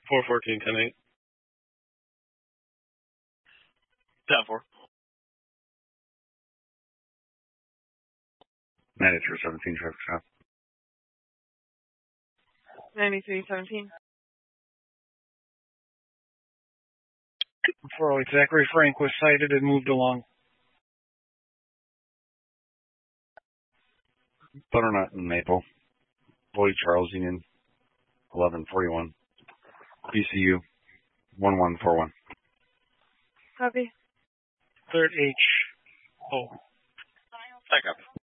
414, 10-8. 10-4. 93-17, traffic stop. 93-17. 408 Zachary Frank was cited and moved along. Butternut and Maple. Lloyd Charles Union. 1141. BCU. 1141. Copy. Third H. Oh. I copy.